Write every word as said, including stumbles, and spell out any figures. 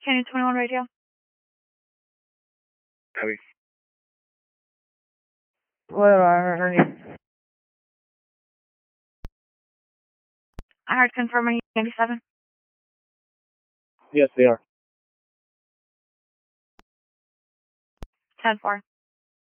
Canyon twenty-one radio. Copy. What are you? I heard confirming ninety-seven. Yes, they are. ten four.